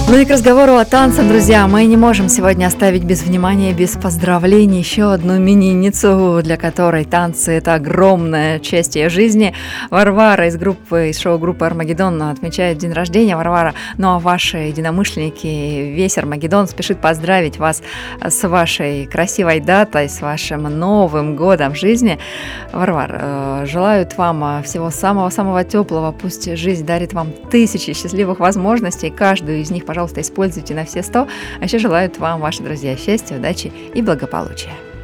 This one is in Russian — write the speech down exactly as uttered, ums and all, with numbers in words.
Ну и к разговору о танцах, друзья, мы не можем сегодня оставить без внимания, без поздравлений еще одну именинницу, для которой танцы – это огромная часть ее жизни. Варвара из группы, из шоу-группы «Армагеддон» отмечает день рождения. Варвара, ну а ваши единомышленники, весь «Армагеддон» спешит поздравить вас с вашей красивой датой, с вашим Новым годом в жизни. Варвар, желают вам всего самого-самого теплого, пусть жизнь дарит вам тысячи счастливых возможностей, каждую из них, пожалуйста, используйте на все сто. А еще желают вам, ваши друзья, счастья, удачи и благополучия.